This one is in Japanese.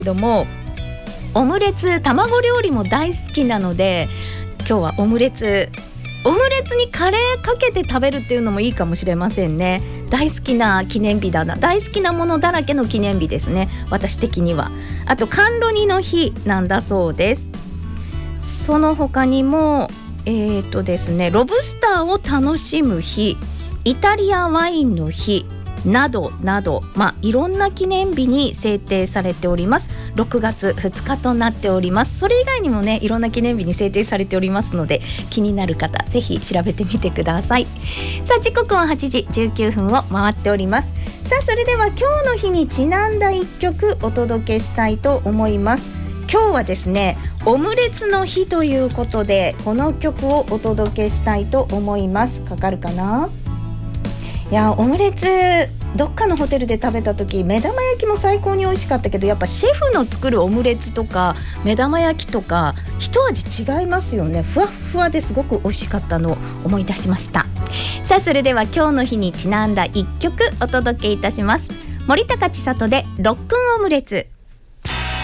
けども、オムレツ、卵料理も大好きなので、今日はオムレツにカレーかけて食べるっていうのもいいかもしれませんね。大好きな記念日だな、大好きなものだらけの記念日ですね、私的には。あと甘露煮の日なんだそうです。その他にもですね、ロブスターを楽しむ日、イタリアワインの日などなど、いろんな記念日に制定されております。6月2日となっております。それ以外にもね、いろんな記念日に制定されておりますので、気になる方ぜひ調べてみてください。さあ、時刻は8時19分を回っております。さあ、それでは今日の日にちなんだ一曲お届けしたいと思います。今日はですね、オムレツの日ということで、この曲をお届けしたいと思います。かかるかな。いや、オムレツどっかのホテルで食べた時、目玉焼きも最高に美味しかったけど、やっぱシェフの作るオムレツとか目玉焼きとか一味違いますよね。ふわっふわですごく美味しかったのを思い出しました。さあ、それでは今日の日にちなんだ一曲お届けいたします。森高千里でロックンオムレツ。